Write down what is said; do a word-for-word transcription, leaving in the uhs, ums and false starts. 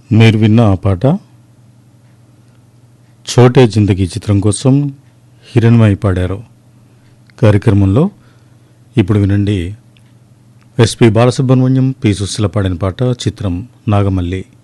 మీరు విన్న ఆ పాట ఛోటే జిందగీ చిత్రం కోసం హిరణ్మయి పాడారు. కార్యక్రమంలో ఇప్పుడు వినండి ఎస్పి బాలసుబ్రహ్మణ్యం, పి సుశీల పాడిన పాట. చిత్రం నాగమల్లి.